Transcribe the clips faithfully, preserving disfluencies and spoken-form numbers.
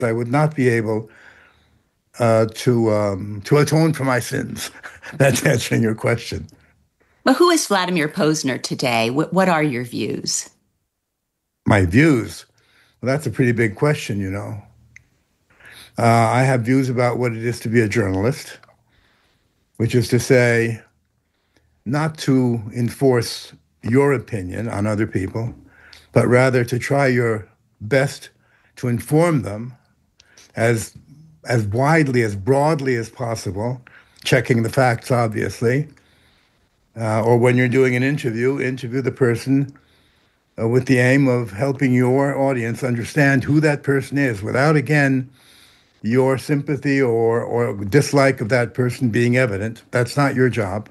I would not be able uh, to um, to atone for my sins. That's answering your question. Well, who is Vladimir Posner today? What, what are your views? My views. Well, that's a pretty big question, you know. Uh, I have views about what it is to be a journalist, which is to say, not to enforce your opinion on other people, but rather to try your best to inform them as as widely, as broadly as possible, checking the facts, obviously. Uh, or when you're doing an interview, interview the person uh, with the aim of helping your audience understand who that person is without, again, your sympathy or, or dislike of that person being evident. That's not your job.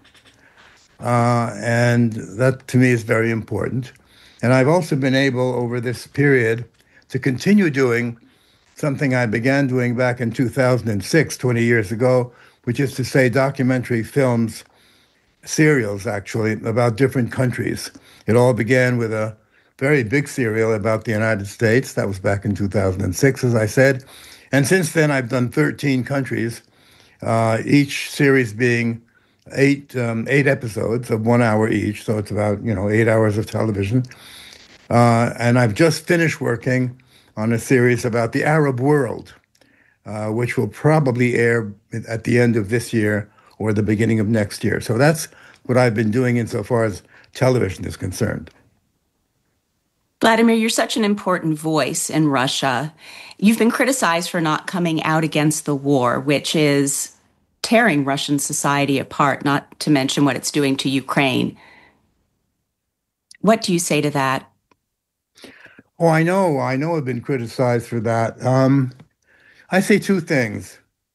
Uh, and that to me is very important. And I've also been able over this period to continue doing something I began doing back in two thousand six, twenty years ago, which is to say documentary films, serials actually, about different countries. It all began with a very big serial about the United States. That was back in two thousand six, as I said. And since then, I've done thirteen countries, uh, each series being eight um, eight episodes of one hour each. So it's about, you know, eight hours of television. Uh, and I've just finished working on a series about the Arab world, uh, which will probably air at the end of this year or the beginning of next year. So that's what I've been doing insofar as television is concerned. Vladimir, you're such an important voice in Russia. You've been criticized for not coming out against the war, which is tearing Russian society apart, not to mention what it's doing to Ukraine. What do you say to that? Oh, I know, I know I've been criticized for that. Um, I say two things.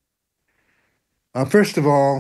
Uh, first of all,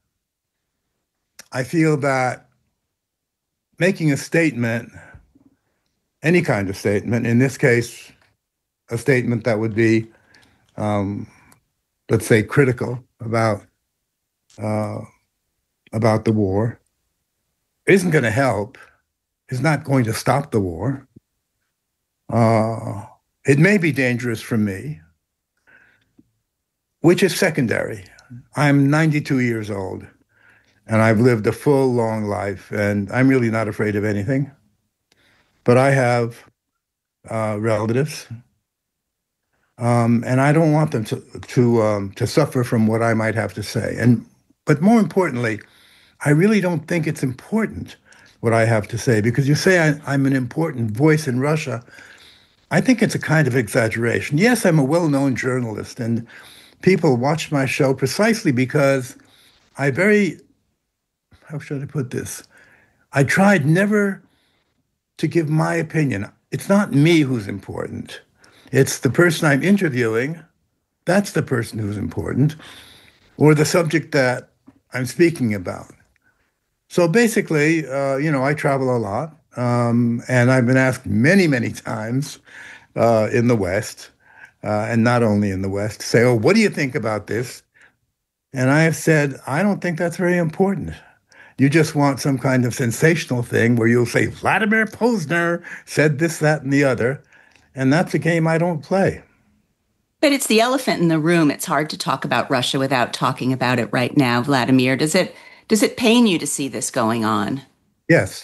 I feel that making a statement, any kind of statement, in this case, a statement that would be, um, let's say, critical about uh, about the war, isn't going to help. Is not going to stop the war. Uh, it may be dangerous for me, which is secondary. I'm ninety-two years old, and I've lived a full, long life, and I'm really not afraid of anything. But I have uh, relatives, um, and I don't want them to to um, to suffer from what I might have to say. And but more importantly, I really don't think it's important what I have to say because you say I, I'm an important voice in Russia. I think it's a kind of exaggeration. Yes, I'm a well-known journalist, and people watch my show precisely because I very, how should I put this? I tried never to give my opinion. It's not me who's important. It's the person I'm interviewing. That's the person who's important, or the subject that I'm speaking about. So basically, uh, you know, I travel a lot, um, and I've been asked many, many times uh, in the West, uh, and not only in the West, to say, "Oh, what do you think about this?" And I have said, I don't think that's very important. You just want some kind of sensational thing where you'll say, Vladimir Posner said this, that, and the other. And that's a game I don't play. But it's the elephant in the room. It's hard to talk about Russia without talking about it right now, Vladimir. Does it does it pain you to see this going on? Yes.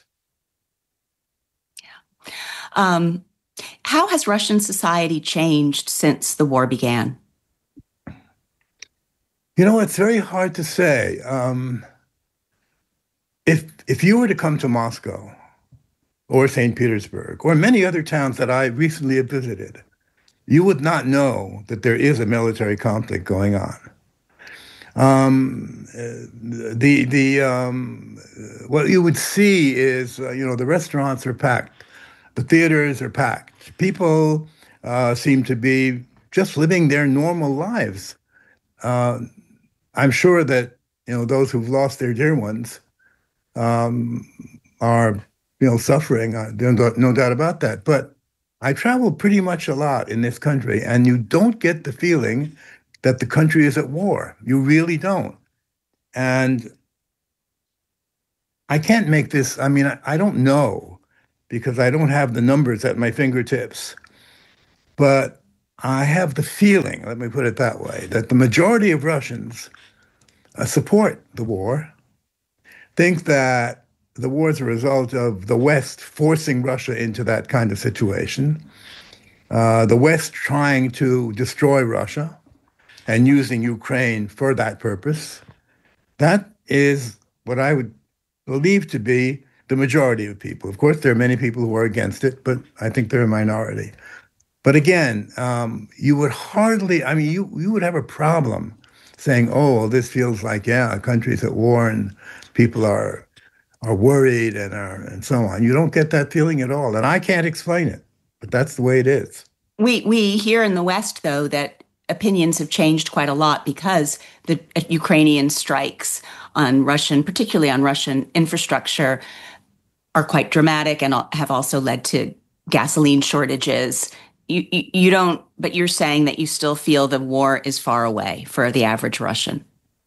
Um, how has Russian society changed since the war began? You know, it's very hard to say. Um, if if you were to come to Moscow or Saint Petersburg or many other towns that I recently have visited, you would not know that there is a military conflict going on. Um, the the um, what you would see is, uh, you know, the restaurants are packed, the theaters are packed. People uh, seem to be just living their normal lives. Uh, I'm sure that, you know, those who've lost their dear ones um, are, you know, suffering. Uh, there's no no doubt about that. But I travel pretty much a lot in this country, and you don't get the feeling that the country is at war. You really don't. And I can't make this, I mean, I, I don't know because I don't have the numbers at my fingertips. But I have the feeling, let me put it that way, that the majority of Russians uh, support the war, think that the war is a result of the West forcing Russia into that kind of situation, uh, the West trying to destroy Russia and using Ukraine for that purpose. That is what I would believe to be the majority of people. Of course, there are many people who are against it, but I think they're a minority. But again, um, you would hardly, I mean, you, you would have a problem saying, oh, well, this feels like, yeah, a country's at war and people are are worried and are and so on. You don't get that feeling at all. And I can't explain it, but that's the way it is. We we hear in the West, though, that opinions have changed quite a lot because the Ukrainian strikes on Russian, particularly on Russian infrastructure, are quite dramatic and have also led to gasoline shortages. You, you, you don't, but you're saying that you still feel the war is far away for the average Russian.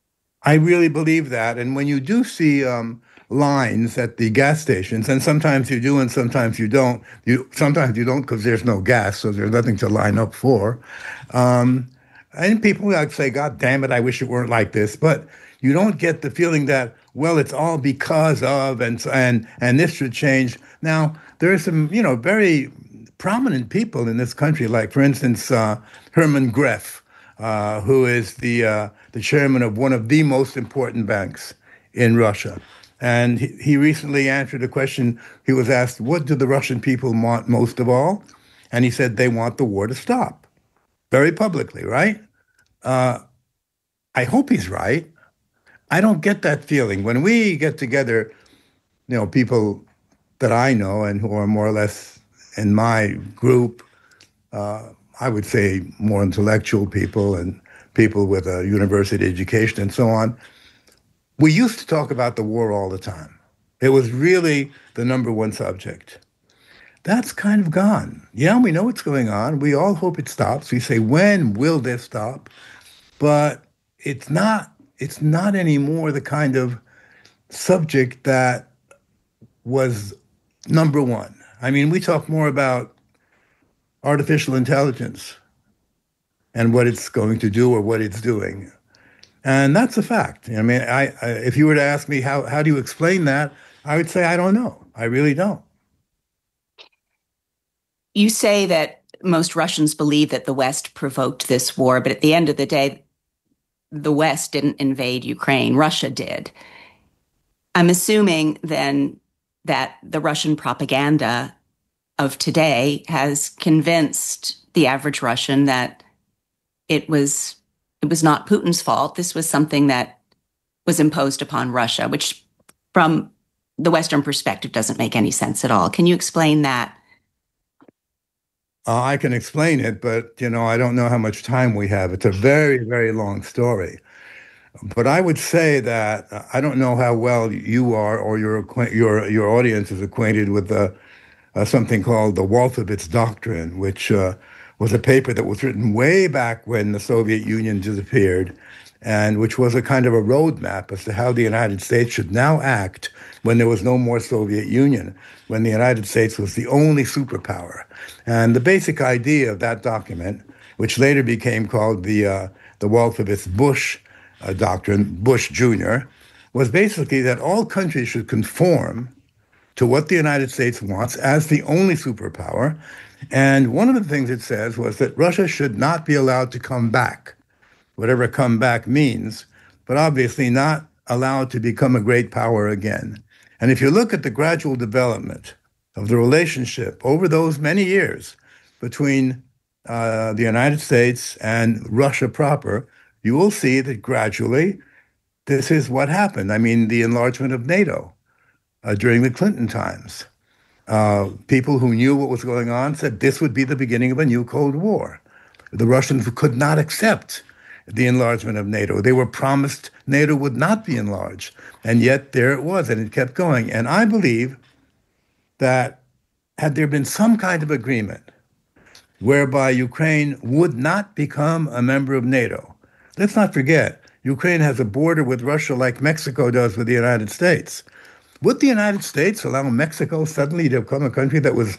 I really believe that. And when you do see um, lines at the gas stations, and sometimes you do and sometimes you don't, you sometimes you don't because there's no gas, so there's nothing to line up for. Um, and people like say, God damn it, I wish it weren't like this. But you don't get the feeling that, well, it's all because of and and and this should change. Now, there are some, you know, very prominent people in this country, like, for instance, uh, Herman Greff, uh, who is the uh, the chairman of one of the most important banks in Russia. And he, he recently answered a question. He was asked, what do the Russian people want most of all? And he said they want the war to stop, very publicly, right? Uh, I hope he's right. I don't get that feeling. When we get together, you know, people that I know and who are more or less in my group, uh, I would say more intellectual people and people with a university education and so on, we used to talk about the war all the time. It was really the number one subject. That's kind of gone. Yeah, we know what's going on. We all hope it stops. We say, when will this stop? But it's not, it's not anymore the kind of subject that was number one. I mean, we talk more about artificial intelligence and what it's going to do or what it's doing. And that's a fact. I mean, I, I, if you were to ask me how, how do you explain that, I would say I don't know. I really don't. You say that most Russians believe that the West provoked this war, but at the end of the day, the West didn't invade Ukraine. Russia did. I'm assuming then that the Russian propaganda of today has convinced the average Russian that it was it was not Putin's fault. This was something that was imposed upon Russia, which from the Western perspective doesn't make any sense at all. Can you explain that? Uh, I can explain it, but you know, I don't know how much time we have. It's a very, very long story. But I would say that uh, I don't know how well you are or your acquaint- your your audience is acquainted with the uh, something called the Wolfowitz Doctrine, which uh, was a paper that was written way back when the Soviet Union disappeared, and which was a kind of a roadmap as to how the United States should now act when there was no more Soviet Union, when the United States was the only superpower. And the basic idea of that document, which later became called the uh, the Wolfowitz-Bush uh, Doctrine, Bush Junior, was basically that all countries should conform to what the United States wants as the only superpower. And one of the things it says was that Russia should not be allowed to come back, whatever come back means, but obviously not allowed to become a great power again. And if you look at the gradual development of the relationship over those many years between uh, the United States and Russia proper, you will see that gradually this is what happened. I mean, the enlargement of NATO uh, during the Clinton times. Uh, people who knew what was going on said this would be the beginning of a new Cold War. The Russians could not accept the enlargement of NATO. They were promised NATO would not be enlarged. And yet there it was, and it kept going. And I believe that had there been some kind of agreement whereby Ukraine would not become a member of NATO, let's not forget, Ukraine has a border with Russia like Mexico does with the United States. Would the United States allow Mexico suddenly to become a country that was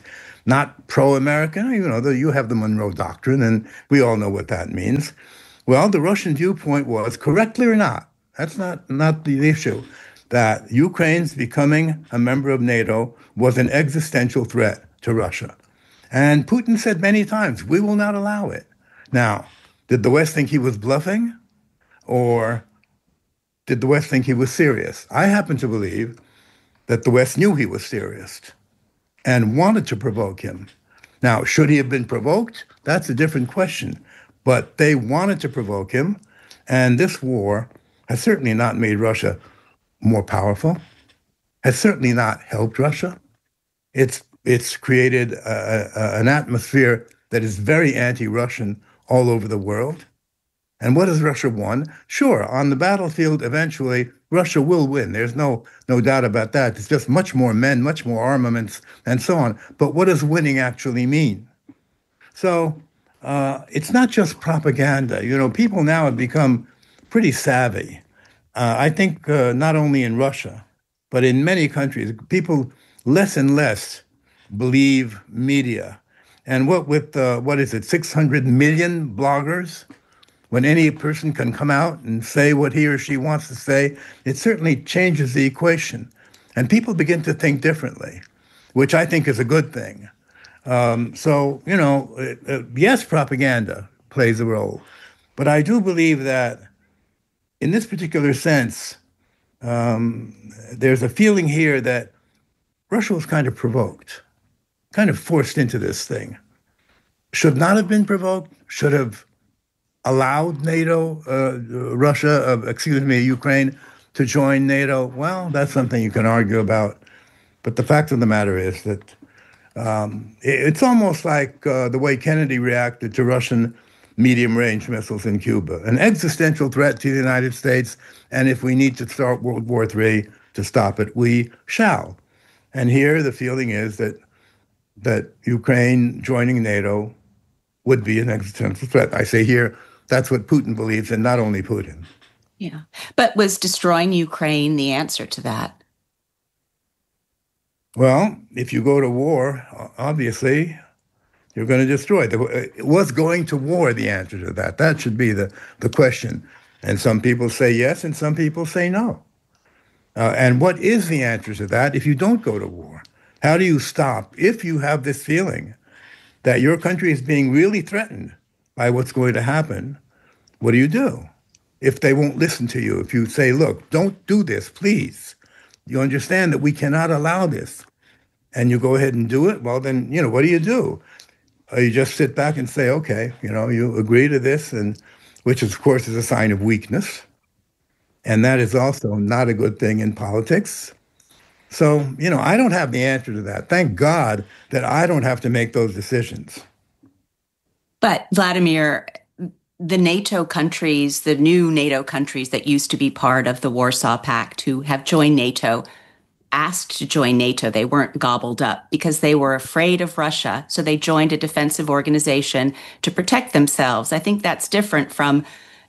not pro-American. You know, the, you have the Monroe Doctrine, and we all know what that means. Well, the Russian viewpoint was, correctly or not, that's not, not the issue, that Ukraine's becoming a member of NATO was an existential threat to Russia. And Putin said many times, we will not allow it. Now, did the West think he was bluffing? Or did the West think he was serious? I happen to believe that the West knew he was serious and wanted to provoke him. Now, should he have been provoked? That's a different question. But they wanted to provoke him, and this war has certainly not made Russia more powerful, has certainly not helped Russia. It's it's created a, a, an atmosphere that is very anti-Russian all over the world. And what has Russia won? Sure, on the battlefield, eventually, Russia will win. There's no no doubt about that. It's just much more men, much more armaments, and so on. But what does winning actually mean? So uh, it's not just propaganda. You know, people now have become pretty savvy. Uh, I think uh, not only in Russia, but in many countries, people less and less believe media. And what with, uh, what is it, six hundred million bloggers? When any person can come out and say what he or she wants to say, it certainly changes the equation. And people begin to think differently, which I think is a good thing. Um, so, you know, uh, uh, yes, propaganda plays a role. But I do believe that in this particular sense, um, there's a feeling here that Russia was kind of provoked, kind of forced into this thing. Should not have been provoked, should have allowed NATO, uh, Russia, uh, excuse me, Ukraine to join NATO. Well, that's something you can argue about. But the fact of the matter is that um, it, it's almost like uh, the way Kennedy reacted to Russian medium-range missiles in Cuba, an existential threat to the United States. And if we need to start World War Three to stop it, we shall. And here the feeling is that that Ukraine joining NATO would be an existential threat. I say here, that's what Putin believes, and not only Putin. Yeah. But was destroying Ukraine the answer to that? Well, if you go to war, obviously, you're going to destroy it. Was going to war the answer to that? That should be the, the question. And some people say yes, and some people say no. Uh, and what is the answer to that if you don't go to war? How do you stop if you have this feeling that your country is being really threatened by what's going to happen? What do you do? If they won't listen to you, if you say, look, don't do this, please. You understand that we cannot allow this. And you go ahead and do it, well, then, you know, what do you do? Uh, you just sit back and say, okay, you know, you agree to this, and which, of course, is a sign of weakness. And that is also not a good thing in politics. So, you know, I don't have the answer to that. Thank God that I don't have to make those decisions. But Vladimir, the NATO countries, the new NATO countries that used to be part of the Warsaw Pact who have joined NATO, asked to join NATO. They weren't gobbled up because they were afraid of Russia. So they joined a defensive organization to protect themselves. I think that's different from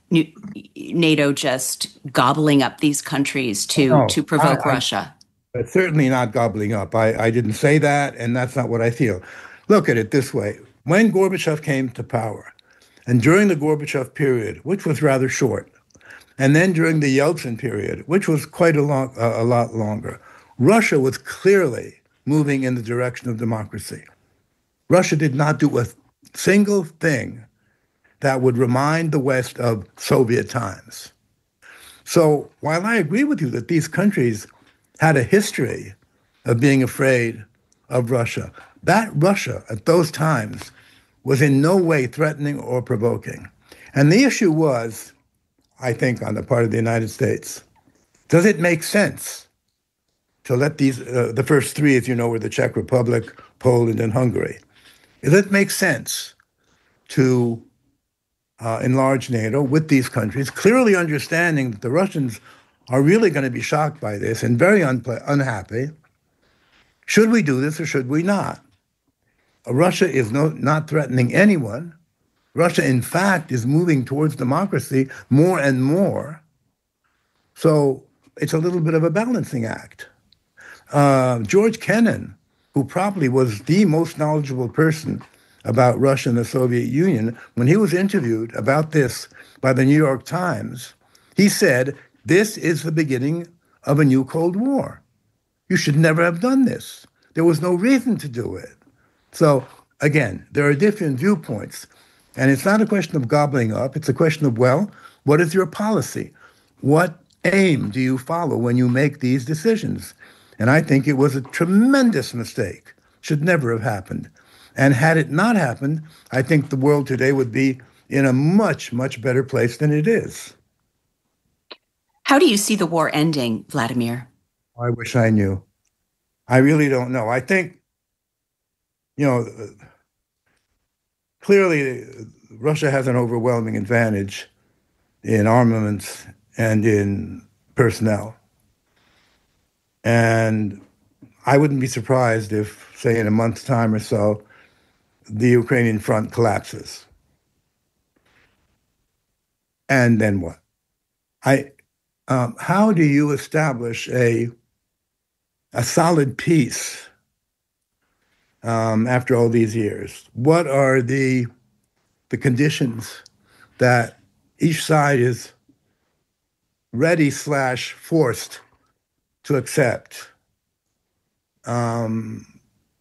NATO just gobbling up these countries to, no, to provoke I, I, Russia. But certainly not gobbling up. I, I didn't say that, and that's not what I feel. Look at it this way. When Gorbachev came to power, and during the Gorbachev period, which was rather short, and then during the Yeltsin period, which was quite a, long, a, a lot longer, Russia was clearly moving in the direction of democracy. Russia did not do a single thing that would remind the West of Soviet times. So while I agree with you that these countries had a history of being afraid of Russia, that Russia at those times was in no way threatening or provoking. And the issue was, I think, on the part of the United States, does it make sense to let these, uh, the first three, as you know, were the Czech Republic, Poland, and Hungary. Does it make sense to uh, enlarge NATO with these countries, clearly understanding that the Russians are really going to be shocked by this and very unpla- unhappy? Should we do this or should we not? Uh, Russia is no, not threatening anyone. Russia, in fact, is moving towards democracy more and more. So it's a little bit of a balancing act. Uh, George Kennan, who probably was the most knowledgeable person about Russia and the Soviet Union, when he was interviewed about this by the New York Times, he said, "This is the beginning of a new Cold War. You should never have done this. There was no reason to do it." So again, there are different viewpoints. And it's not a question of gobbling up. It's a question of, well, what is your policy? What aim do you follow when you make these decisions? And I think it was a tremendous mistake. Should never have happened. And had it not happened, I think the world today would be in a much, much better place than it is. How do you see the war ending, Vladimir? I wish I knew. I really don't know. I think, you know, clearly Russia has an overwhelming advantage in armaments and in personnel. And I wouldn't be surprised if, say, in a month's time or so, the Ukrainian front collapses. And then what? I, um, how do you establish a, a solid peace um, after all these years? What are the, the conditions that each side is ready slash forced to accept? Um,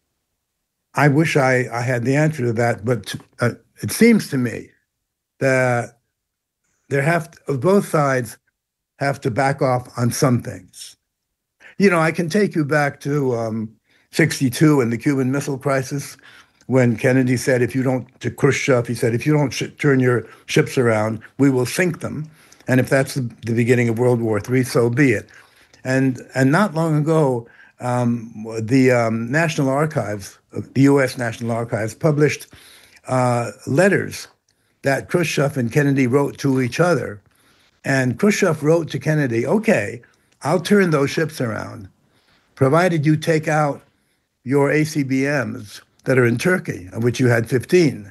I wish I, I had the answer to that, but uh, it seems to me that there have to, both sides have to back off on some things. You know, I can take you back to um, sixty-two and the Cuban Missile Crisis, when Kennedy said, if you don't, to Khrushchev, he said, if you don't sh- turn your ships around, we will sink them. And if that's the, the beginning of World War Three, so be it. And and not long ago, um, the um, National Archives, the U S National Archives, published uh, letters that Khrushchev and Kennedy wrote to each other. And Khrushchev wrote to Kennedy, okay, I'll turn those ships around, provided you take out your A C B Ms that are in Turkey, of which you had fifteen,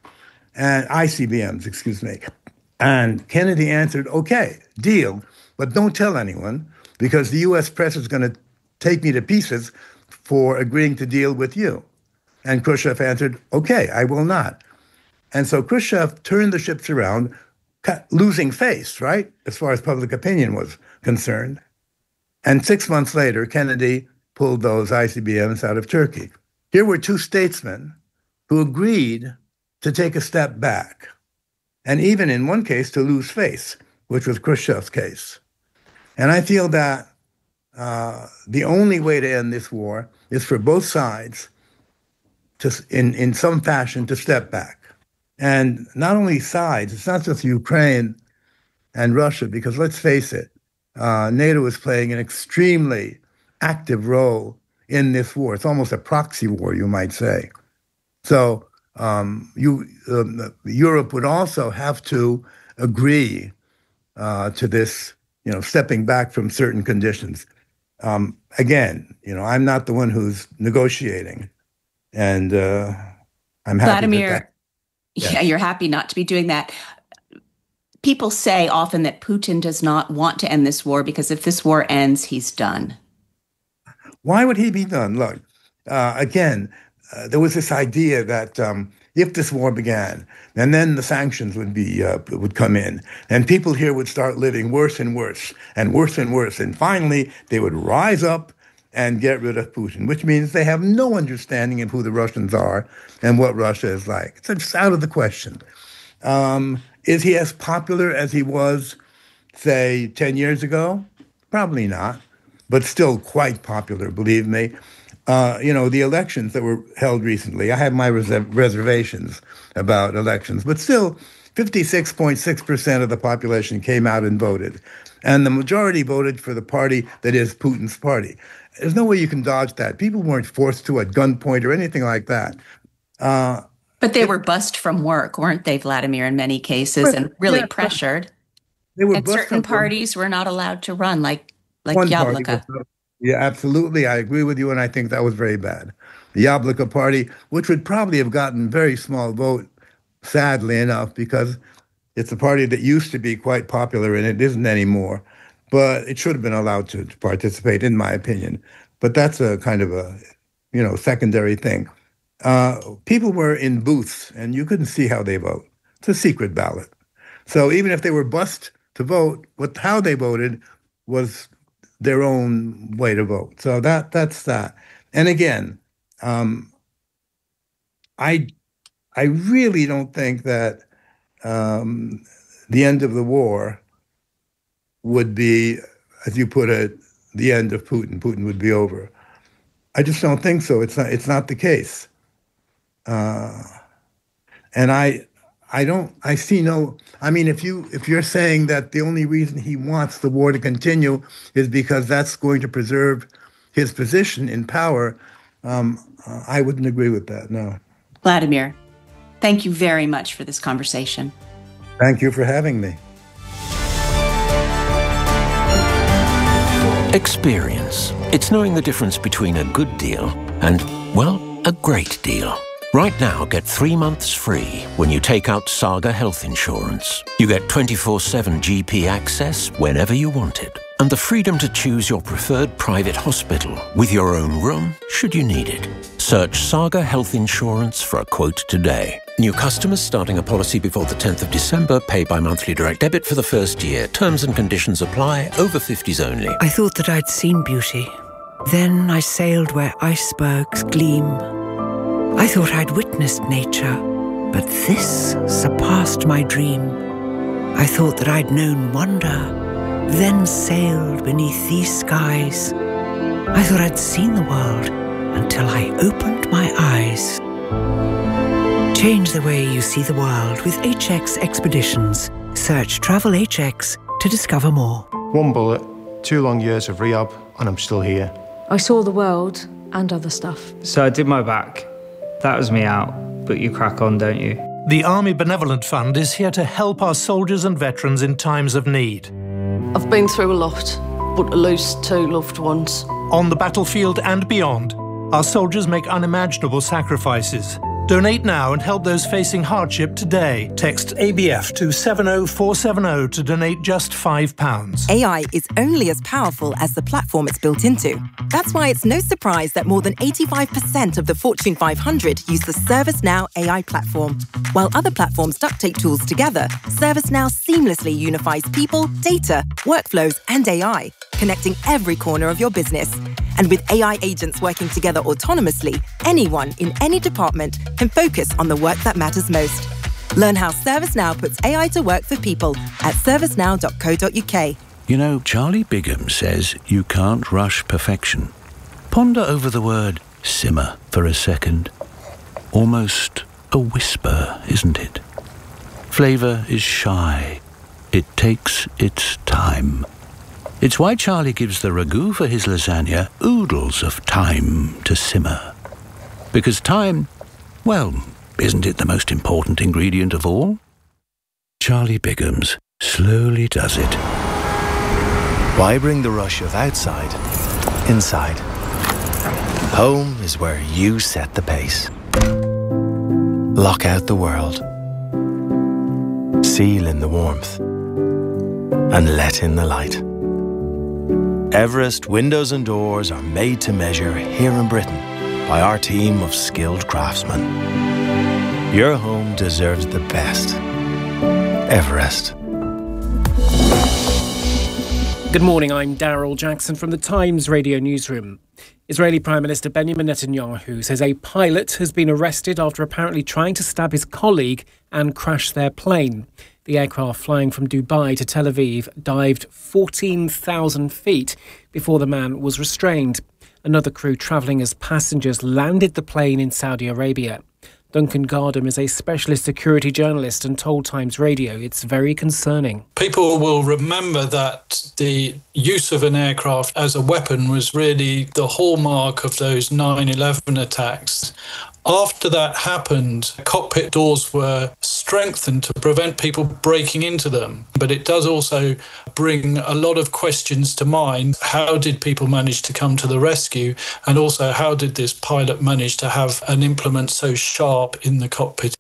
and I C B Ms, excuse me. And Kennedy answered, okay, deal, but don't tell anyone, because the U S press is going to take me to pieces for agreeing to deal with you. And Khrushchev answered, okay, I will not. And so Khrushchev turned the ships around, losing face, right, as far as public opinion was concerned. And six months later, Kennedy pulled those I C B Ms out of Turkey. Here were two statesmen who agreed to take a step back, and even in one case to lose face, which was Khrushchev's case. And I feel that uh, the only way to end this war is for both sides to, in, in some fashion, to step back. And not only sides, it's not just Ukraine and Russia, because let's face it, uh, NATO is playing an extremely active role in this war. It's almost a proxy war, you might say. So um, you, um, Europe would also have to agree uh, to this, you know, stepping back from certain conditions. Um, again, you know, I'm not the one who's negotiating, and uh, I'm happy Vladimir, that, that yeah, yes. You're happy not to be doing that. People say often that Putin does not want to end this war because if this war ends, he's done. Why would he be done? Look, uh, again, uh, there was this idea that um, if this war began, and then the sanctions would be uh, would come in, and people here would start living worse and worse, and worse and worse, and finally they would rise up and get rid of Putin, which means they have no understanding of who the Russians are and what Russia is like. It's just out of the question. Um, is he as popular as he was, say, ten years ago? Probably not, but still quite popular, believe me. Uh, you know, the elections that were held recently, I have my res- reservations about elections, but still fifty-six point six percent of the population came out and voted. And the majority voted for the party that is Putin's party. There's no way you can dodge that. People weren't forced to at gunpoint or anything like that. Uh, but they were bussed from work, weren't they, Vladimir, in many cases, and really yeah, pressured. They were and certain parties from, were not allowed to run, like like one Yabloko. Party, yeah, absolutely. I agree with you, and I think that was very bad. The Yabloko party, which would probably have gotten very small vote, sadly enough, because it's a party that used to be quite popular and it isn't anymore. But it should have been allowed to, to participate, in my opinion. But that's a kind of a, you know, secondary thing. Uh, people were in booths, and you couldn't see how they vote. It's a secret ballot. So even if they were bussed to vote, what how they voted was their own way to vote. So that that's that. And again, um, I I really don't think that um, the end of the war would be, as you put it, the end of Putin. Putin would be over. I just don't think so. It's not. It's not the case. Uh, and I, I don't. I see no. I mean, if you if you're saying that the only reason he wants the war to continue is because that's going to preserve his position in power, um, uh, I wouldn't agree with that. No. Vladimir, thank you very much for this conversation. Thank you for having me. Experience. It's knowing the difference between a good deal and, well, a great deal. Right now, get three months free when you take out Saga Health Insurance. You get twenty-four seven G P access whenever you want it, and the freedom to choose your preferred private hospital with your own room should you need it. Search Saga Health Insurance for a quote today. New customers starting a policy before the tenth of December pay by monthly direct debit for the first year. Terms and conditions apply. Over fifties only. I thought that I'd seen beauty. Then I sailed where icebergs gleam. I thought I'd witnessed nature, but this surpassed my dream. I thought that I'd known wonder, then sailed beneath these skies. I thought I'd seen the world until I opened my eyes. Change the way you see the world with H X Expeditions. Search Travel H X to discover more. One bullet, two long years of rehab, and I'm still here. I saw the world and other stuff. So I did my back. That was me out, but you crack on, don't you? The Army Benevolent Fund is here to help our soldiers and veterans in times of need. I've been through a lot, but to lose two loved ones. On the battlefield and beyond, our soldiers make unimaginable sacrifices. Donate now and help those facing hardship today. Text A B F to seven oh four seven oh to donate just five pounds. A I is only as powerful as the platform it's built into. That's why it's no surprise that more than eighty-five percent of the Fortune five hundred use the ServiceNow A I platform. While other platforms duct tape tools together, ServiceNow seamlessly unifies people, data, workflows, and A I, connecting every corner of your business. And with A I agents working together autonomously, anyone in any department can focus on the work that matters most. Learn how ServiceNow puts A I to work for people at servicenow dot co dot uk. You know, Charlie Bigham says you can't rush perfection. Ponder over the word simmer for a second. Almost a whisper, isn't it? Flavour is shy. It takes its time. It's why Charlie gives the ragu for his lasagna oodles of time to simmer. Because time, well, isn't it the most important ingredient of all? Charlie Bigham's slowly does it. Why bring the rush of outside inside? Home is where you set the pace. Lock out the world. Seal in the warmth. And let in the light. Everest windows and doors are made to measure here in Britain by our team of skilled craftsmen. Your home deserves the best. Everest. Good morning, I'm Daryl Jackson from the Times Radio Newsroom. Israeli Prime Minister Benjamin Netanyahu says a pilot has been arrested after apparently trying to stab his colleague and crash their plane. The aircraft flying from Dubai to Tel Aviv dived fourteen thousand feet before the man was restrained. Another crew travelling as passengers landed the plane in Saudi Arabia. Duncan Gardam is a specialist security journalist and told Times Radio it's very concerning. People will remember that the use of an aircraft as a weapon was really the hallmark of those nine eleven attacks. After that happened, cockpit doors were strengthened to prevent people breaking into them. But it does also bring a lot of questions to mind. How did people manage to come to the rescue? And also, how did this pilot manage to have an implement so sharp in the cockpit?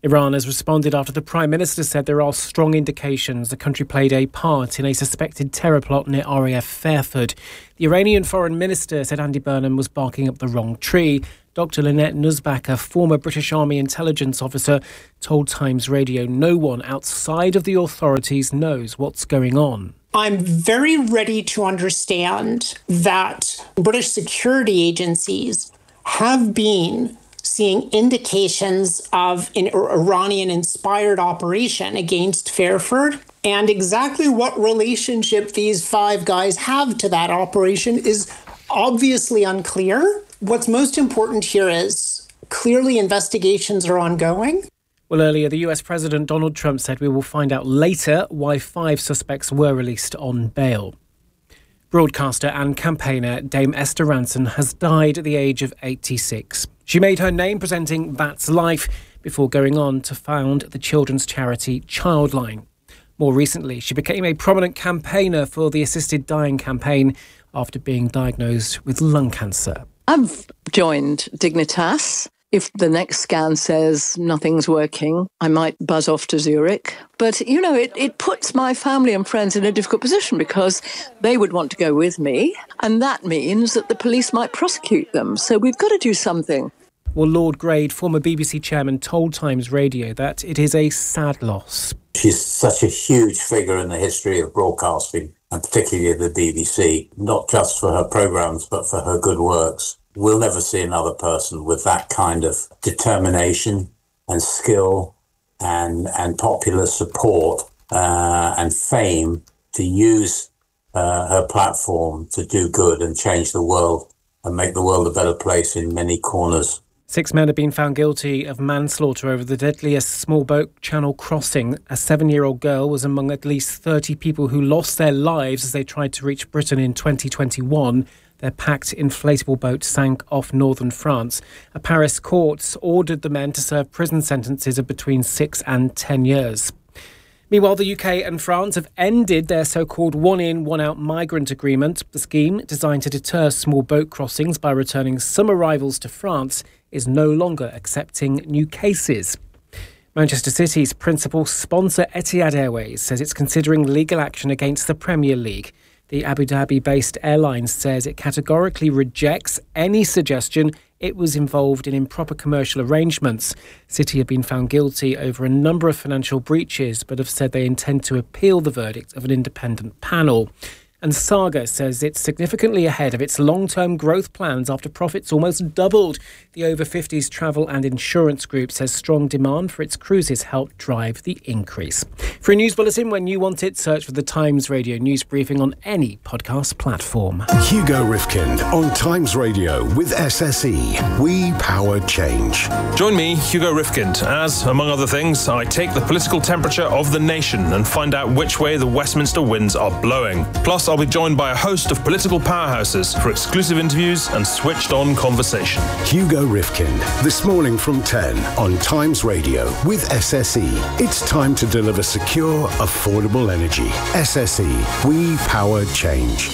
Iran has responded after the Prime Minister said there are strong indications the country played a part in a suspected terror plot near R A F Fairford. The Iranian Foreign Minister said Andy Burnham was barking up the wrong tree. Doctor Lynette Nusback, a former British Army intelligence officer, told Times Radio no one outside of the authorities knows what's going on. I'm very ready to understand that British security agencies have been seeing indications of an Iranian-inspired operation against Fairford. And exactly what relationship these five guys have to that operation is obviously unclear. What's most important here is clearly investigations are ongoing. Well, earlier, the U S President Donald Trump said we will find out later why five suspects were released on bail. Broadcaster and campaigner Dame Esther Rantzen has died at the age of eighty-six. She made her name presenting That's Life before going on to found the children's charity Childline. More recently, she became a prominent campaigner for the Assisted Dying campaign after being diagnosed with lung cancer. I've joined Dignitas. If the next scan says nothing's working, I might buzz off to Zurich. But, you know, it, it puts my family and friends in a difficult position because they would want to go with me. And that means that the police might prosecute them. So we've got to do something. Well, Lord Grade, former B B C chairman, told Times Radio that it is a sad loss. She's such a huge figure in the history of broadcasting, and particularly the B B C, not just for her programmes, but for her good works. We'll never see another person with that kind of determination and skill and and popular support uh, and fame to use uh, her platform to do good and change the world and make the world a better place in many corners. Six men have been found guilty of manslaughter over the deadliest small boat channel crossing. A seven-year-old girl was among at least thirty people who lost their lives as they tried to reach Britain in twenty twenty-one. Their packed inflatable boat sank off northern France. A Paris court ordered the men to serve prison sentences of between six and ten years. Meanwhile, the U K and France have ended their so-called one-in, one-out migrant agreement. The scheme, designed to deter small boat crossings by returning some arrivals to France, is no longer accepting new cases. Manchester City's principal sponsor, Etihad Airways, says it's considering legal action against the Premier League. The Abu Dhabi-based airline says it categorically rejects any suggestion it was involved in improper commercial arrangements. City have been found guilty over a number of financial breaches, but have said they intend to appeal the verdict of an independent panel. And Saga says it's significantly ahead of its long-term growth plans after profits almost doubled. The over fifties travel and insurance group says strong demand for its cruises helped drive the increase. For a news bulletin when you want it, search for the Times Radio News Briefing on any podcast platform. Hugo Rifkind on Times Radio with S S E. We power change. Join me, Hugo Rifkind, as, among other things, I take the political temperature of the nation and find out which way the Westminster winds are blowing. Plus, I'll be joined by a host of political powerhouses for exclusive interviews and switched-on conversation. Hugo Rifkind, this morning from ten on Times Radio with S S E. It's time to deliver secure, affordable energy. S S E. We power change.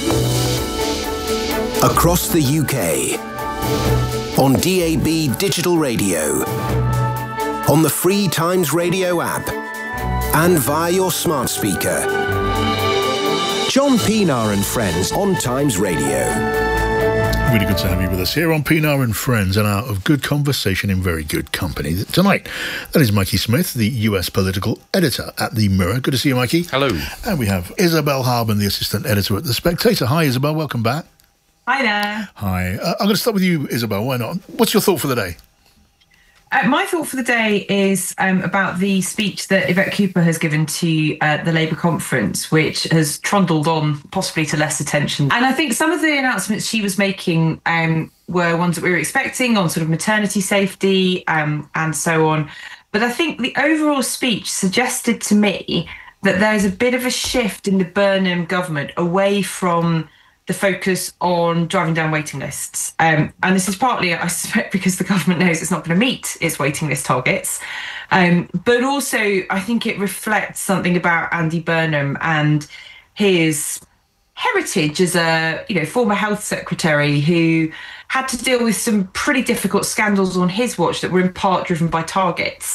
Across the U K, on D A B digital radio, on the free Times Radio app, and via your smart speaker. John Pienaar and Friends on Times Radio. Really good to have you with us here on Pienaar and Friends, an hour of good conversation in very good company. Tonight, that is Mikey Smith, the U S political editor at The Mirror. Good to see you, Mikey. Hello. And we have Isabel Harben, the assistant editor at The Spectator. Hi, Isabel. Welcome back. Hi there. Hi. Uh, I'm going to start with you, Isabel. Why not? What's your thought for the day? Uh, my thought for the day is um, about the speech that Yvette Cooper has given to uh, the Labour conference, which has trundled on possibly to less attention. And I think some of the announcements she was making um, were ones that we were expecting on sort of maternity safety um, and so on. But I think the overall speech suggested to me that there's a bit of a shift in the Burnham government away from the focus on driving down waiting lists. Um, and this is partly, I suspect, because the government knows it's not going to meet its waiting list targets. Um, but also, I think it reflects something about Andy Burnham and his heritage as a you know former health secretary who had to deal with some pretty difficult scandals on his watch that were in part driven by targets.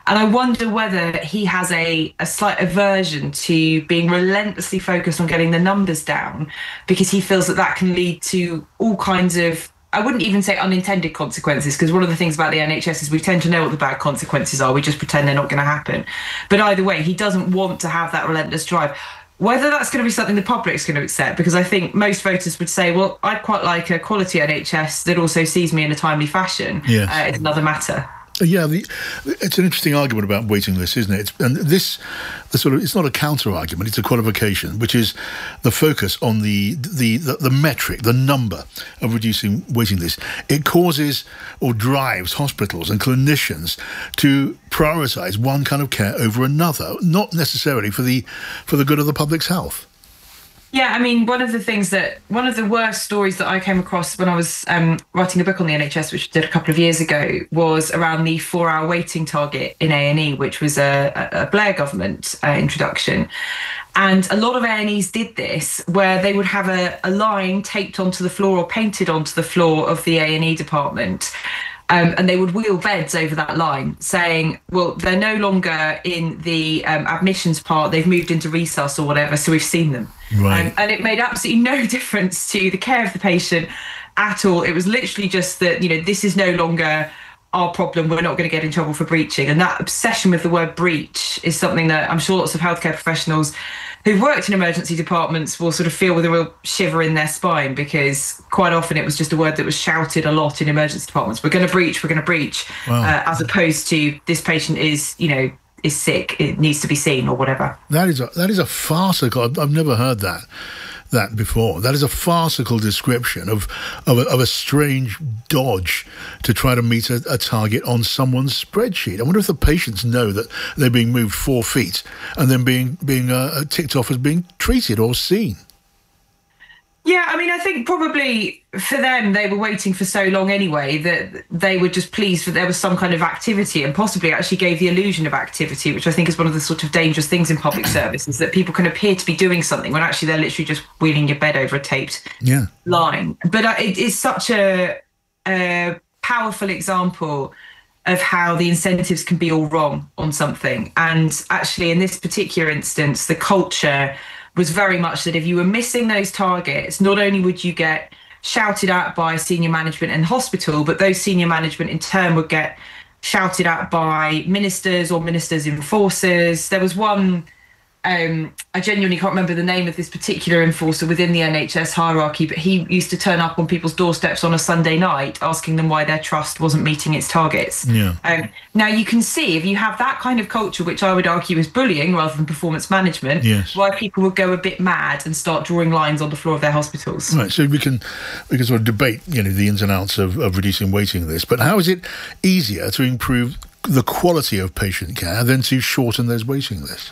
And I wonder whether he has a, a slight aversion to being relentlessly focused on getting the numbers down, because he feels that that can lead to all kinds of, I wouldn't even say unintended consequences, because one of the things about the N H S is we tend to know what the bad consequences are. We just pretend they're not going to happen. But either way, he doesn't want to have that relentless drive. Whether that's going to be something the public's going to accept, because I think most voters would say, well, I'd quite like a quality N H S that also sees me in a timely fashion. Yes. Uh, it's another matter. Yeah, the, it's an interesting argument about waiting lists, isn't it? It's, and this, the sort of, it's not a counter argument; it's a qualification, which is the focus on the the, the the metric, the number of reducing waiting lists. It causes or drives hospitals and clinicians to prioritise one kind of care over another, not necessarily for the for the good of the public's health. Yeah, I mean, one of the things that, one of the worst stories that I came across when I was um, writing a book on the N H S, which I did a couple of years ago, was around the four-hour waiting target in A and E, which was a, a Blair government uh, introduction. And a lot of A and Es did this, where they would have a, a line taped onto the floor or painted onto the floor of the A and E department. Um, and they would wheel beds over that line, saying, well, they're no longer in the um, admissions part, they've moved into resus or whatever, so we've seen them. Right. Um, and it made absolutely no difference to the care of the patient at all. It was literally just that, you know, this is no longer our problem, we're not going to get in trouble for breaching. And that obsession with the word breach is something that I'm sure lots of healthcare professionals who've worked in emergency departments will sort of feel with a real shiver in their spine, because quite often it was just a word that was shouted a lot in emergency departments. We're going to breach, we're going to breach, Wow. uh, as opposed to this patient is, you know, is sick, it needs to be seen or whatever. That is a, that is a farcical. I've, I've never heard that that before. That is a farcical description of of a, of a strange dodge to try to meet a, a target on someone's spreadsheet. I wonder if the patients know that they're being moved four feet and then being being uh, ticked off as being treated or seen. Yeah, I mean, I think probably for them, they were waiting for so long anyway that they were just pleased that there was some kind of activity, and possibly actually gave the illusion of activity, which I think is one of the sort of dangerous things in public service, is that people can appear to be doing something when actually they're literally just wheeling your bed over a taped yeah. line. But uh, it is such a, a powerful example of how the incentives can be all wrong on something. And actually, in this particular instance, the culture was very much that if you were missing those targets, not only would you get shouted at by senior management in hospital, but those senior management in turn would get shouted at by ministers or ministers' enforcers. There was one, um, I genuinely can't remember the name of this particular enforcer within the N H S hierarchy, but he used to turn up on people's doorsteps on a Sunday night asking them why their trust wasn't meeting its targets. Yeah. Um, now, you can see if you have that kind of culture, which I would argue is bullying rather than performance management, yes. why people would go a bit mad and start drawing lines on the floor of their hospitals. Right, so we can we can sort of debate, you know, the ins and outs of, of reducing waiting lists, but how is it easier to improve the quality of patient care than to shorten those waiting lists?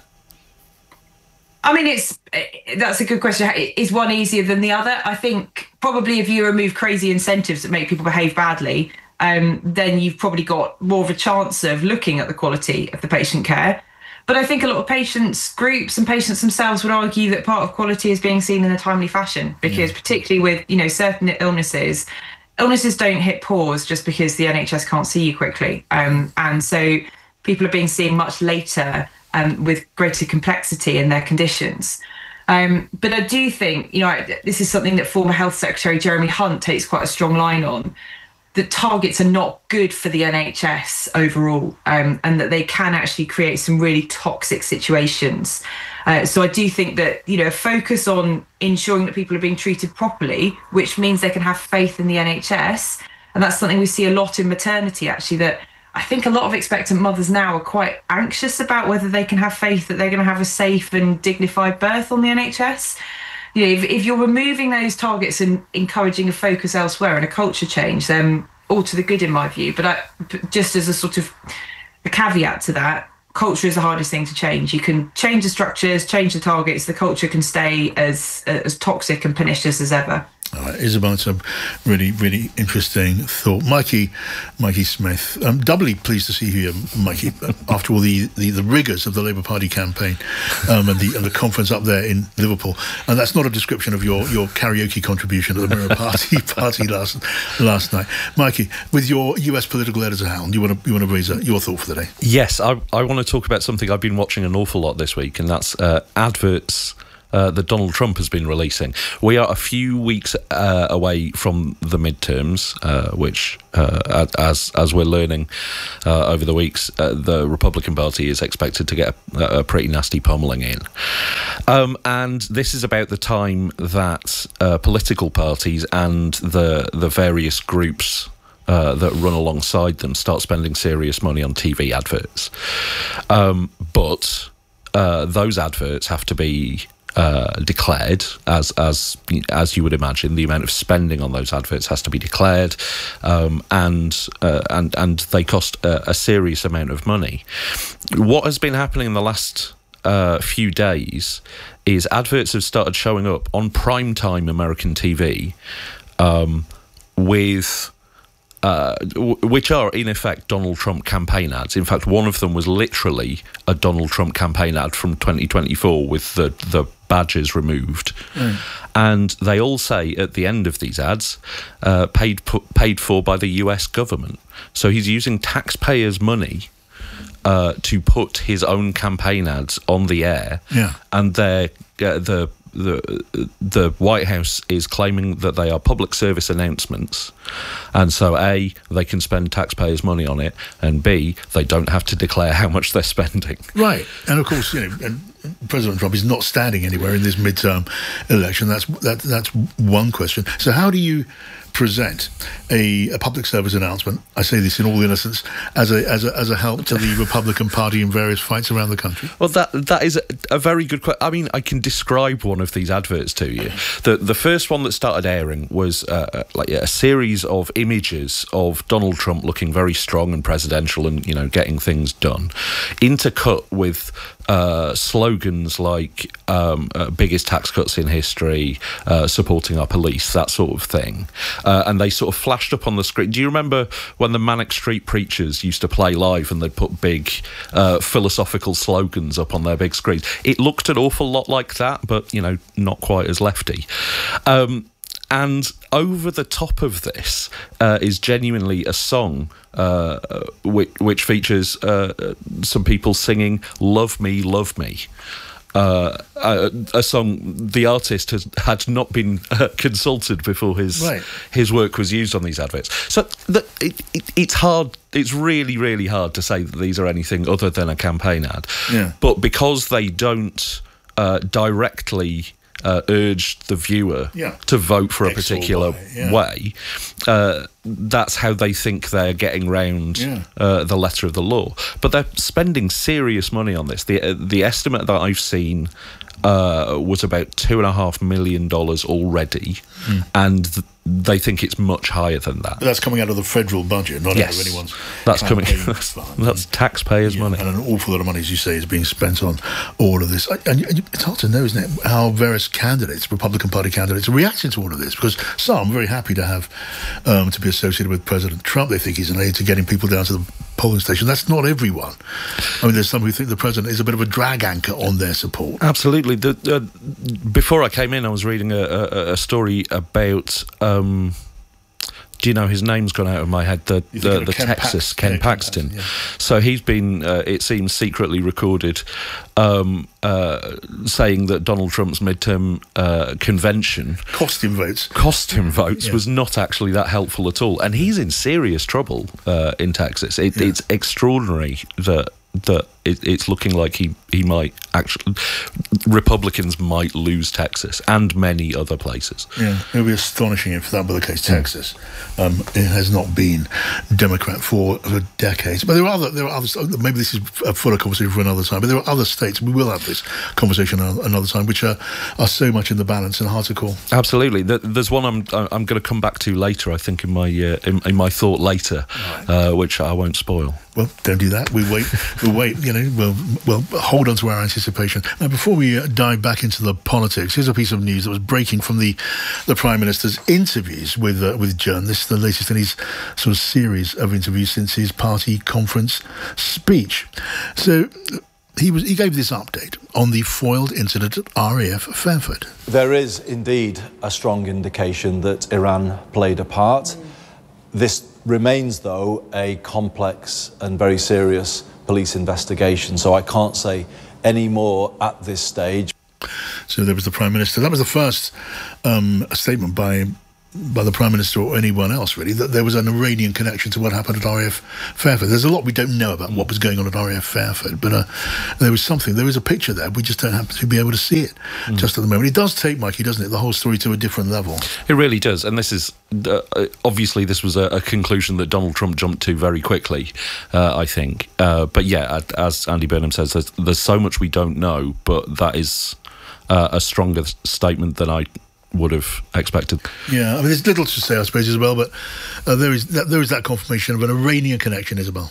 I mean, it's that's a good question. Is one easier than the other? I think probably if you remove crazy incentives that make people behave badly, um, then you've probably got more of a chance of looking at the quality of the patient care. But I think a lot of patients groups and patients themselves would argue that part of quality is being seen in a timely fashion, because yeah. particularly with, you know, certain illnesses, illnesses don't hit pause just because the N H S can't see you quickly. Um, and so people are being seen much later um, with greater complexity in their conditions. Um, but I do think, you know, this is something that former Health Secretary Jeremy Hunt takes quite a strong line on, that targets are not good for the N H S overall, um, and that they can actually create some really toxic situations. Uh, so I do think that, you know, focus on ensuring that people are being treated properly, which means they can have faith in the N H S. And that's something we see a lot in maternity, actually, that I think a lot of expectant mothers now are quite anxious about whether they can have faith that they're going to have a safe and dignified birth on the N H S. You know, if, if you're removing those targets and encouraging a focus elsewhere and a culture change, then all to the good in my view. But I, just as a sort of a caveat to that, culture is the hardest thing to change. You can change the structures, change the targets, the culture can stay as as toxic and pernicious as ever. All right, Isabel, it's a really, really interesting thought. Mikey, Mikey Smith, I'm doubly pleased to see you here, Mikey, after all the, the, the rigours of the Labour Party campaign um, and, the, and the conference up there in Liverpool. And that's not a description of your, your karaoke contribution at the Mirror Party party last last night. Mikey, with your U S political editor hound, you want to you want to raise a, your thought for the day? Yes, I, I want to talk about something I've been watching an awful lot this week, and that's uh, adverts Uh, that Donald Trump has been releasing. We are a few weeks uh, away from the midterms, uh, which, uh, as as we're learning uh, over the weeks, uh, the Republican Party is expected to get a, a pretty nasty pummeling in. Um, and this is about the time that uh, political parties and the the various groups Uh, that run alongside them start spending serious money on T V adverts. Um, but uh, those adverts have to be Uh, declared, as as as you would imagine. The amount of spending on those adverts has to be declared, um, and uh, and and they cost a, a serious amount of money. What has been happening in the last uh, few days is adverts have started showing up on primetime American T V, um, with. Uh, w- which are, in effect, Donald Trump campaign ads. In fact, one of them was literally a Donald Trump campaign ad from twenty twenty-four with the, the badges removed. Mm. And they all say at the end of these ads, uh, paid pu- paid for by the U S government. So he's using taxpayers' money uh, to put his own campaign ads on the air. Yeah. And they're, uh, the... The the White House is claiming that they are public service announcements, and so A, they can spend taxpayers' money on it, and B, they don't have to declare how much they're spending. Right, and of course, you know, and President Trump is not standing anywhere in this midterm election. That's that that's one question. So, how do you present a, a public service announcement? I say this in all innocence, as a as a as a help to the Republican Party in various fights around the country. Well, that that is a, a very good question. I mean, I can describe one of these adverts to you. The the first one that started airing was uh, like a series of images of Donald Trump looking very strong and presidential, and you know, getting things done, intercut with uh, slogans like um, uh, "biggest tax cuts in history," uh, "supporting our police," that sort of thing. Uh, and they sort of flashed up on the screen. Do you remember when the Manic Street Preachers used to play live and they'd put big uh, philosophical slogans up on their big screens? It looked an awful lot like that, but, you know, not quite as lefty. Um, and over the top of this uh, is genuinely a song uh, which, which features uh, some people singing "Love Me, Love Me." Uh, a, a song the artist has had not been uh, consulted before his right. his work was used on these adverts. So the, it, it, it's hard. It's really, really hard to say that these are anything other than a campaign ad. Yeah. But because they don't uh, directly uh, urge the viewer yeah. to vote for a X particular Y, yeah. way, uh, that's how they think they're getting round yeah. uh, the letter of the law. But they're spending serious money on this. The uh, the estimate that I've seen uh, was about two and a half million dollars already, mm. and th- they think it's much higher than that. But that's coming out of the federal budget, not yes. out of anyone's. That's coming. That's, that's taxpayers' yeah, money, and an awful lot of money, as you say, is being spent on all of this. And it's hard to know, isn't it, how various candidates, Republican Party candidates, are reacting to all of this? Because some are very happy to have um, to be associated with President Trump. They think he's an aid to getting people down to the polling station. That's not everyone. I mean, there's some who think the president is a bit of a drag anchor on their support. Absolutely. The, uh, before I came in, I was reading a, a, a story about. Um, do you know, his name's gone out of my head, the the, the Ken Texas, Pax- Ken yeah, Paxton. Ken Paxton, yeah. So he's been, uh, it seems, secretly recorded um, uh, saying that Donald Trump's midterm uh, convention... Cost him votes. Cost him votes, yeah. was not actually that helpful at all. And he's in serious trouble uh, in Texas. It, yeah. It's extraordinary that that it, it's looking like he, he might actually... Republicans might lose Texas and many other places. Yeah, it would be astonishing if that were the case. Texas um, it has not been Democrat for, for decades. But there are other, there are other, maybe this is a fuller conversation for another time, but there are other states, we will have this conversation another time, which are, are so much in the balance and hard to call. Absolutely. There's one I'm I'm going to come back to later, I think, in my uh, in, in my thought later, right. uh, which I won't spoil. Well, don't do that. We wait. We wait. You know. know, we'll, we'll hold on to our anticipation. Now, before we uh, dive back into the politics, here's a piece of news that was breaking from the, the Prime Minister's interviews with uh, with journalists. This is the latest in his sort of series of interviews since his party conference speech. So he was he gave this update on the foiled incident at R A F Fairford. There is indeed a strong indication that Iran played a part. This remains, though, a complex and very serious police investigation, so I can't say any more at this stage. So there was the Prime Minister. That was the first um, statement by by the Prime Minister or anyone else, really, that there was an Iranian connection to what happened at R A F Fairford. There's a lot we don't know about what was going on at R A F Fairford, but uh, there was something. There is a picture there. We just don't happen to be able to see it mm. just at the moment. It does take, Mikey, doesn't it, the whole story to a different level. It really does. And this is, uh, obviously, this was a, a conclusion that Donald Trump jumped to very quickly, uh, I think. Uh, but yeah, as Andy Burnham says, there's, there's so much we don't know, but that is uh, a stronger statement than I would have expected. Yeah, I mean, there's little to say, I suppose, as well, but uh, there is that, there is that confirmation of an Iranian connection, Isabel.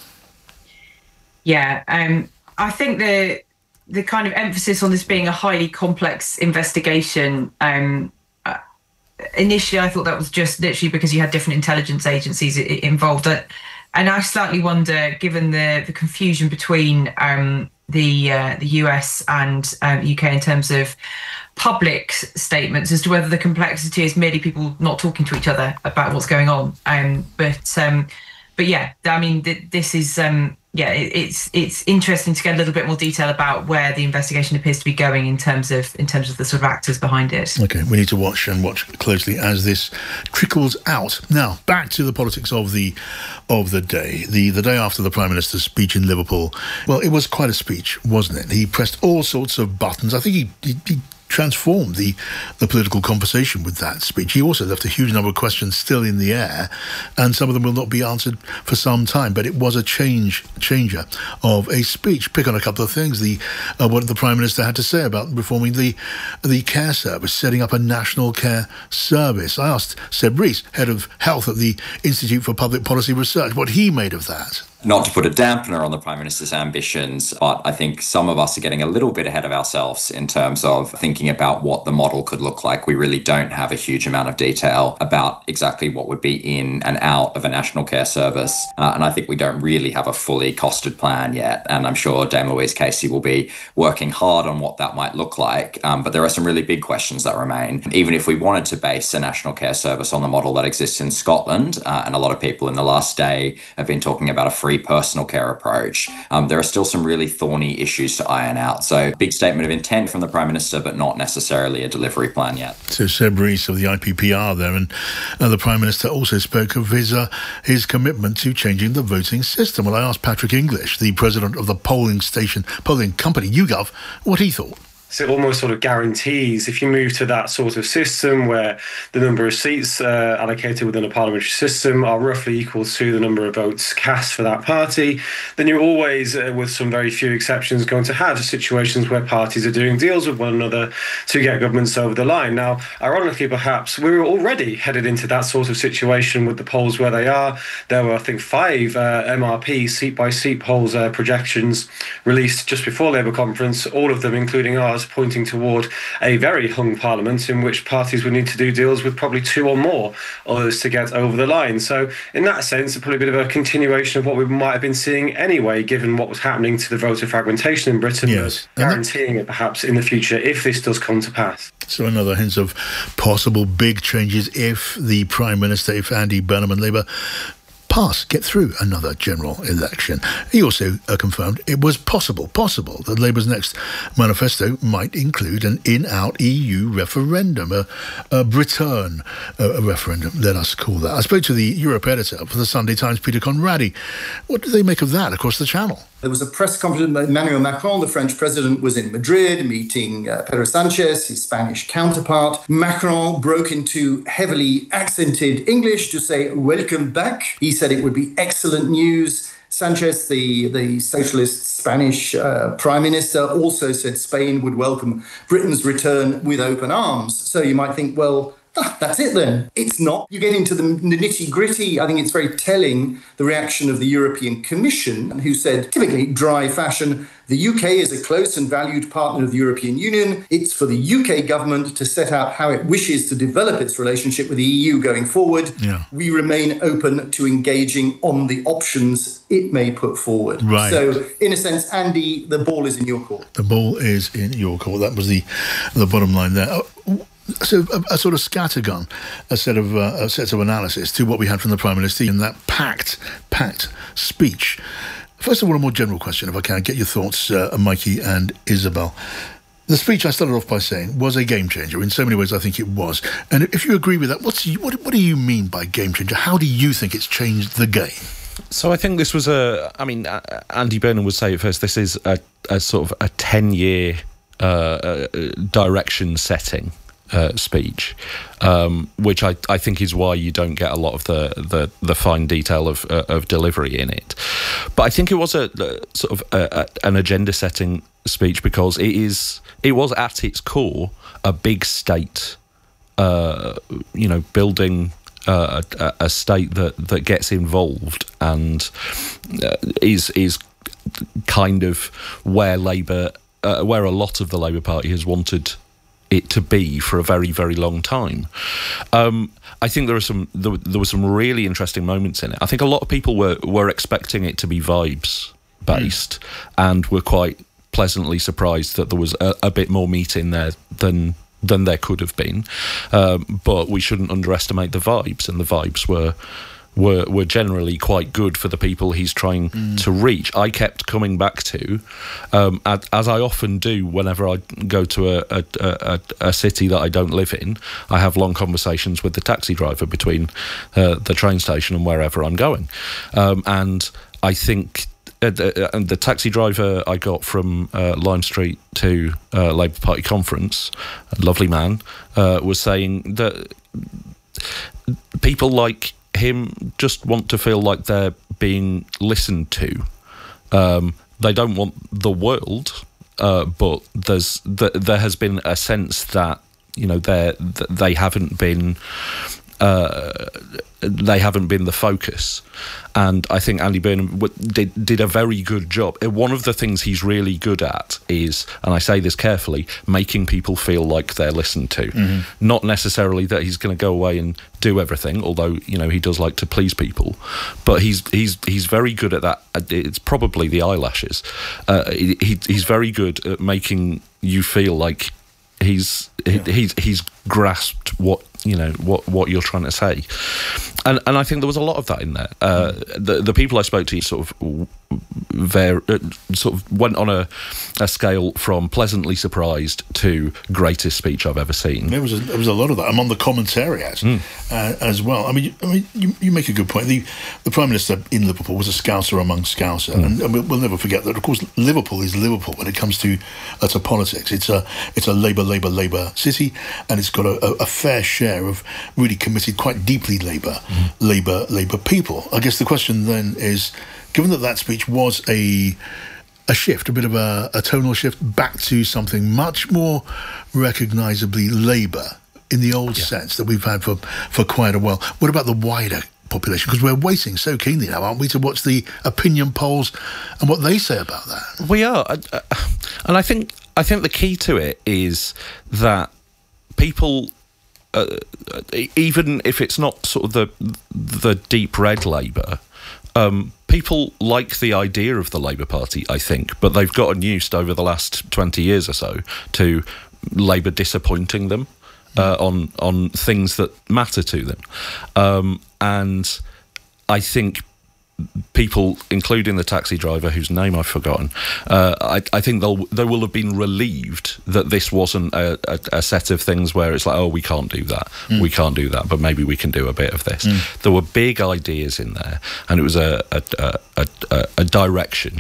Yeah, um, I think the the kind of emphasis on this being a highly complex investigation, um, uh, initially I thought that was just literally because you had different intelligence agencies involved. Uh, and I slightly wonder, given the, the confusion between um, the, uh, the U S and uh, U K in terms of public statements, as to whether the complexity is merely people not talking to each other about what's going on. Um, but um, but yeah, I mean, th- this is um, yeah, it, it's it's interesting to get a little bit more detail about where the investigation appears to be going in terms of in terms of the sort of actors behind it. Okay, we need to watch and watch closely as this trickles out. Now, back to the politics of the of the day. The the day after the Prime Minister's speech in Liverpool. Well, it was quite a speech, wasn't it? He pressed all sorts of buttons. I think he. he, he transformed the, the political conversation with that speech. He also left a huge number of questions still in the air, and some of them will not be answered for some time. But it was a change changer of a speech. Pick on a couple of things. The uh, what the Prime Minister had to say about reforming the the care service, setting up a national care service. I asked Seb Rees, head of health at the Institute for Public Policy Research, what he made of that. Not to put a dampener on the Prime Minister's ambitions, but I think some of us are getting a little bit ahead of ourselves in terms of thinking about what the model could look like. We really don't have a huge amount of detail about exactly what would be in and out of a national care service. Uh, and I think we don't really have a fully costed plan yet. And I'm sure Dame Louise Casey will be working hard on what that might look like. Um, but there are some really big questions that remain. Even if we wanted to base a national care service on the model that exists in Scotland, uh, and a lot of people in the last day have been talking about a free personal care approach, um, there are still some really thorny issues to iron out. So big statement of intent from the Prime Minister, but not necessarily a delivery plan yet. So Seb Rees of the I P P R there, and uh, the Prime Minister also spoke of his uh, his commitment to changing the voting system. Well, I asked Patrick English, the president of the polling station, polling company YouGov, what he thought. So it almost sort of guarantees, if you move to that sort of system where the number of seats uh, allocated within a parliamentary system are roughly equal to the number of votes cast for that party, then you're always, uh, with some very few exceptions, going to have situations where parties are doing deals with one another to get governments over the line. Now, ironically, perhaps, we were already headed into that sort of situation with the polls where they are. There were, I think, five uh, M R P seat-by-seat polls uh, projections released just before Labour conference, all of them, including ours, pointing toward a very hung parliament in which parties would need to do deals with probably two or more others to get over the line. So in that sense, it's probably a bit of a continuation of what we might have been seeing anyway, given what was happening to the voter fragmentation in Britain, yes. guaranteeing it perhaps in the future if this does come to pass. So another hint of possible big changes if the Prime Minister, if Andy Burnham and Labour pass, get through another general election. He also uh, confirmed it was possible, possible that Labour's next manifesto might include an in-out E U referendum, a, a return uh, a referendum, let us call that. I spoke to the Europe editor for the Sunday Times, Peter Conradi. What do they make of that across the channel? There was a press conference. Emmanuel Macron, the French president, was in Madrid meeting uh, Pedro Sanchez, his Spanish counterpart. Macron broke into heavily accented English to say, welcome back. He said it would be excellent news. Sanchez, the, the socialist Spanish uh, prime minister, also said Spain would welcome Britain's return with open arms. So you might think, well, ah, that's it then. It's not. You get into the nitty gritty. I think it's very telling, the reaction of the European Commission, who said, typically dry fashion, the U K is a close and valued partner of the European Union. It's for the U K government to set out how it wishes to develop its relationship with the E U going forward. Yeah. We remain open to engaging on the options it may put forward. Right. So, in a sense, Andy, the ball is in your court. The ball is in your court. That was the the bottom line there. Oh, so a, a sort of scattergun, a set of uh, a set of analysis to what we had from the Prime Minister in that packed, packed speech. First of all, a more general question, if I can get your thoughts, uh, Mikey and Isabel. The speech, I started off by saying, was a game changer. In so many ways, I think it was. And if you agree with that, what's what, what do you mean by game changer? How do you think it's changed the game? So I think this was a, I mean, Andy Burnham would say at first, this is a, a sort of a ten-year uh, uh, direction setting uh, speech, um, which I, I think is why you don't get a lot of the, the, the fine detail of uh, of delivery in it. But I think it was a, a sort of a, a, an agenda-setting speech because it is it was at its core a big state, uh, you know, building uh, a, a state that, that gets involved and uh, is is kind of where Labour, uh, where a lot of the Labour Party has wanted it to be for a very, very long time. Um, I think there are some there, there were some really interesting moments in it. I think a lot of people were were expecting it to be vibes based, mm. and were quite pleasantly surprised that there was a, a bit more meat in there than than there could have been. Um, but we shouldn't underestimate the vibes, and the vibes were. Were, were generally quite good for the people he's trying mm. to reach. I kept coming back to, um, as, as I often do whenever I go to a, a, a, a city that I don't live in, I have long conversations with the taxi driver between uh, the train station and wherever I'm going. Um, and I think uh, the, uh, the taxi driver I got from uh, Lime Street to uh, Labour Party conference, a lovely man, uh, was saying that people like him just want to feel like they're being listened to. Um, they don't want the world, uh, but there's th- there has been a sense that you know they they haven't been uh, they haven't been the focus. And I think Andy Burnham did, did a very good job. One of the things he's really good at is, and I say this carefully, making people feel like they're listened to. Mm-hmm. Not necessarily that he's going to go away and do everything, although, you know, he does like to please people. But he's he's he's very good at that. It's probably the eyelashes. Uh, he, he's very good at making you feel like he's yeah. he's he's grasped what you know what what you're trying to say, and and I think there was a lot of that in there. Uh, the the people I spoke to sort of ver- uh, sort of went on a, a scale from pleasantly surprised to greatest speech I've ever seen. There was a, there was a lot of that. I'm on the commentariat mm. uh, as well. I mean, I mean, you, you make a good point. The the Prime Minister in Liverpool was a Scouser among Scouser, mm. and, and we'll, we'll never forget that. Of course, Liverpool is Liverpool when it comes to uh, to politics. It's a it's a Labour Labour Labour city, and it's got a, a, a fair share of really committed, quite deeply Labour mm. Labour Labour people. I guess the question then is, given that that speech was a a shift, a bit of a, a tonal shift back to something much more recognisably Labour in the old yeah. sense that we've had for, for quite a while. What about the wider population? Because we're waiting so keenly now, aren't we, to watch the opinion polls and what they say about that? We are, uh, and I think I think the key to it is that people, uh, even if it's not sort of the the deep red Labour, um, people like the idea of the Labour Party, I think, but they've gotten used over the last twenty years or so to Labour disappointing them uh, on on things that matter to them, um, and I think people, including the taxi driver whose name I've forgotten, uh, I, I think they'll they will have been relieved that this wasn't a, a, a set of things where it's like, oh, we can't do that, mm. we can't do that, but maybe we can do a bit of this. Mm. There were big ideas in there, and it was a a, a, a, a direction,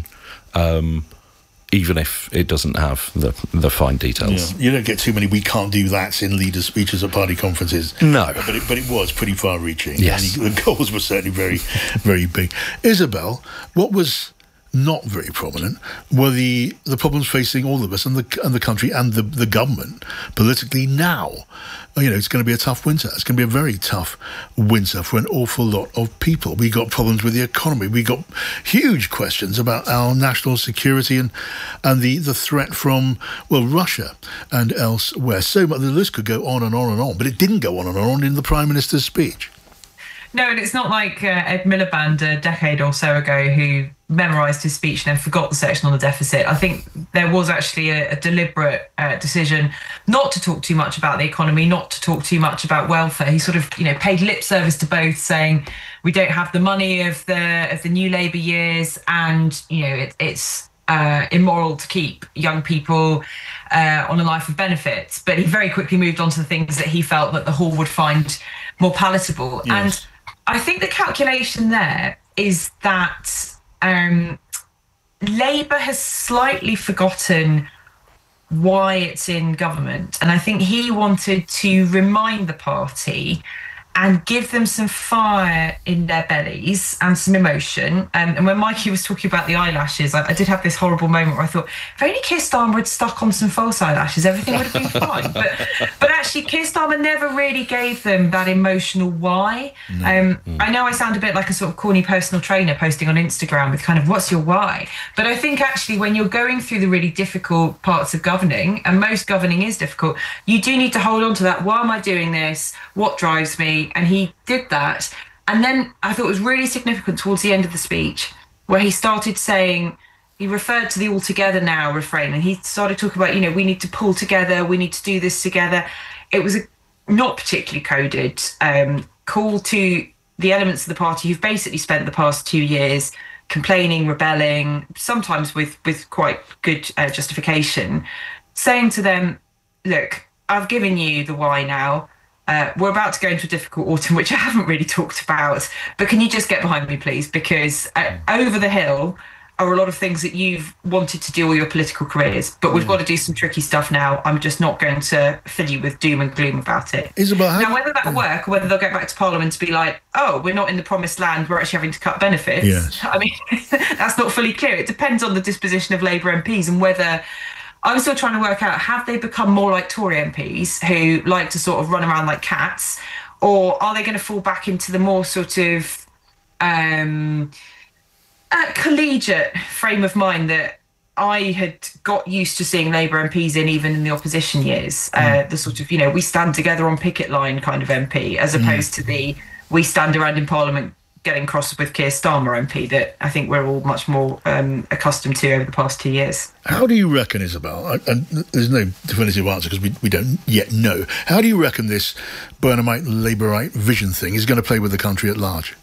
um, even if it doesn't have the the fine details. Yeah. You don't get too many "we can't do that" in leaders' speeches at party conferences. No, but it, but it was pretty far-reaching. Yes, and the goals were certainly very, very big. Isabel, what was not very prominent were the, the problems facing all of us and the and the country and the, the government politically now. You know, it's going to be a tough winter. It's going to be a very tough winter for an awful lot of people. We got problems with the economy. We got huge questions about our national security and and the, the threat from, well, Russia and elsewhere. So much, the list could go on and on and on, but it didn't go on and on in the Prime Minister's speech. No, and it's not like uh, Ed Miliband a decade or so ago who memorised his speech and then forgot the section on the deficit. I think there was actually a, a deliberate uh, decision not to talk too much about the economy, not to talk too much about welfare. He sort of, you know, paid lip service to both, saying we don't have the money of the of the new Labour years, and you know it, it's uh, immoral to keep young people uh, on a life of benefits. But he very quickly moved on to the things that he felt that the Hall would find more palatable. Yes. And I think the calculation there is that um, Labour has slightly forgotten why it's in government. And I think he wanted to remind the party and give them some fire in their bellies and some emotion. Um, and when Mikey was talking about the eyelashes, I, I did have this horrible moment where I thought, if only Keir Starmer had stuck on some false eyelashes, everything would have been fine. But but actually, Keir Starmer never really gave them that emotional why. No. Um, mm. I know I sound a bit like a sort of corny personal trainer posting on Instagram with kind of, what's your why? But I think actually when you're going through the really difficult parts of governing, and most governing is difficult, you do need to hold on to that. Why am I doing this? What drives me? And he did that. And then I thought it was really significant towards the end of the speech where he started saying, he referred to the all together now refrain, and he started talking about, you know, we need to pull together, we need to do this together. It was a not particularly coded um, call to the elements of the party who've basically spent the past two years complaining, rebelling, sometimes with, with quite good uh, justification, saying to them, look, I've given you the why now. Uh, we're about to go into a difficult autumn, which I haven't really talked about, but can you just get behind me, please? Because uh, over the hill are a lot of things that you've wanted to do all your political careers, but we've got to do some tricky stuff now. I'm just not going to fill you with doom and gloom about it. Isabel, how- now, whether that'll work or whether they'll get back to Parliament to be like, oh, we're not in the promised land, we're actually having to cut benefits. Yes. I mean, that's not fully clear. It depends on the disposition of Labour M Ps and whether... I'm still trying to work out, have they become more like Tory M Ps who like to sort of run around like cats, or are they going to fall back into the more sort of um, uh, collegiate frame of mind that I had got used to seeing Labour M Ps in even in the opposition years? Mm. Uh, the sort of, you know, we stand together on picket line kind of M P, as opposed mm. to the we stand around in Parliament getting cross with Keir Starmer M P that I think we're all much more um, accustomed to over the past two years. How do you reckon, Isabel, and there's no definitive answer because we, we don't yet know, how do you reckon this Burnhamite, Labourite vision thing is going to play with the country at large?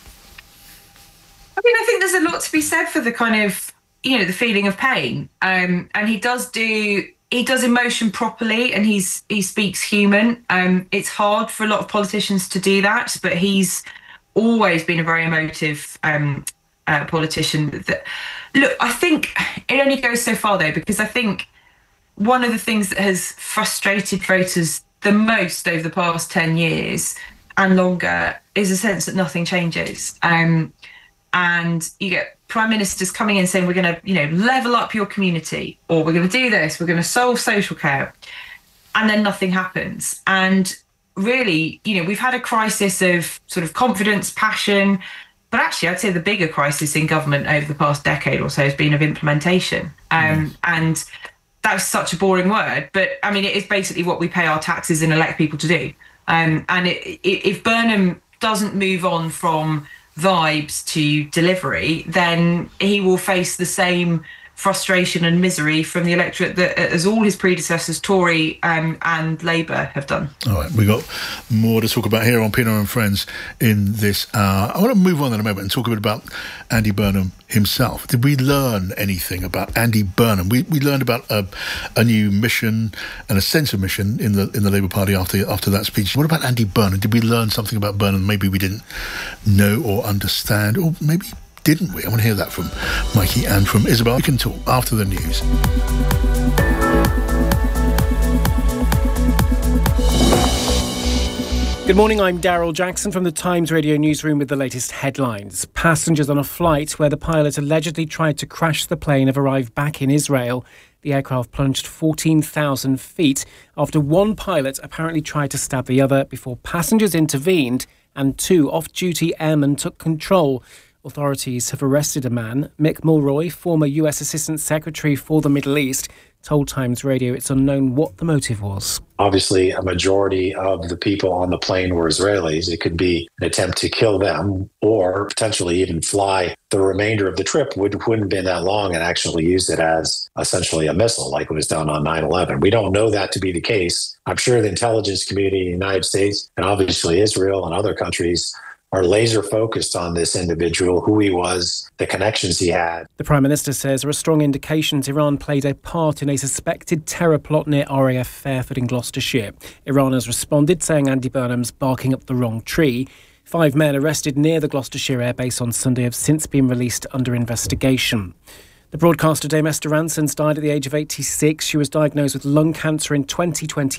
I mean, I think there's a lot to be said for the kind of, you know, the feeling of pain. Um, and he does do... He does emotion properly, and he's he speaks human. Um, it's hard for a lot of politicians to do that, but he's always been a very emotive um, uh, politician. That, look, I think it only goes so far, though, because I think one of the things that has frustrated voters the most over the past ten years and longer is a sense that nothing changes. Um, and you get prime ministers coming in saying, we're going to, you know, level up your community, or we're going to do this, we're going to solve social care, and then nothing happens. And really, you know, we've had a crisis of sort of confidence, passion, but actually I'd say the bigger crisis in government over the past decade or so has been of implementation. Um, mm. And that's such a boring word, but I mean, it is basically what we pay our taxes and elect people to do. Um, and it, it, if Burnham doesn't move on from vibes to delivery, then he will face the same frustration and misery from the electorate that as all his predecessors, Tory um, and Labour, have done. All right, we've got more to talk about here on Pienaar and Friends in this hour. I want to move on in a moment and talk a bit about Andy Burnham himself. Did we learn anything about Andy Burnham? We we learned about a, a new mission and a sense of mission in the in the Labour Party after after that speech. What about Andy Burnham? Did we learn something about Burnham maybe we didn't know or understand, or maybe didn't we? I want to hear that from Mikey and from Isabel. We can talk after the news. Good morning, I'm Daryl Jackson from the Times Radio newsroom with the latest headlines. Passengers on a flight where the pilot allegedly tried to crash the plane have arrived back in Israel. The aircraft plunged fourteen thousand feet after one pilot apparently tried to stab the other before passengers intervened and two off-duty airmen took control. Authorities have arrested a man. Mick Mulroy, former U S Assistant Secretary for the Middle East, told Times Radio it's unknown what the motive was. Obviously, a majority of the people on the plane were Israelis. It could be an attempt to kill them or potentially even fly the remainder of the trip, which wouldn't have been that long, and actually use it as essentially a missile like it was done on nine eleven. We don't know that to be the case. I'm sure the intelligence community in the United States and obviously Israel and other countries are laser focused on this individual, who he was, the connections he had. The Prime Minister says there are strong indications Iran played a part in a suspected terror plot near R A F Fairford in Gloucestershire. Iran has responded, saying Andy Burnham's barking up the wrong tree. Five men arrested near the Gloucestershire airbase on Sunday have since been released under investigation. The broadcaster Dame Esther Rantzens died at the age of eighty-six. She was diagnosed with lung cancer in twenty twenty.